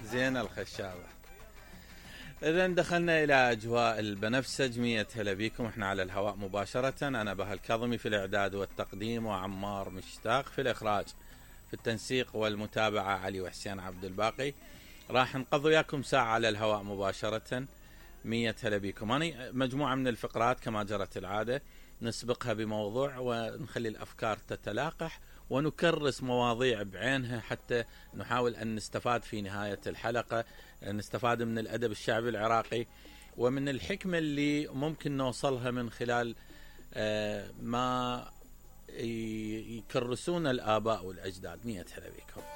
زين الخشابة. إذن دخلنا إلى أجواء البنفسج. 100 هلا بيكم، احنا على الهواء مباشرة. أنا بهاء الكاظمي في الإعداد والتقديم، وعمار مشتاق في الإخراج. في التنسيق والمتابعة علي وحسين عبد الباقي. راح نقضي وياكم ساعة على الهواء مباشرة. 100 هلا بيكم. أنا مجموعة من الفقرات كما جرت العادة نسبقها بموضوع ونخلي الأفكار تتلاقح ونكرس مواضيع بعينها حتى نحاول أن نستفاد في نهاية الحلقة، نستفاد من الأدب الشعبي العراقي ومن الحكمة اللي ممكن نوصلها من خلال ما يكرسون الآباء والأجداد. 100 هلا بكم.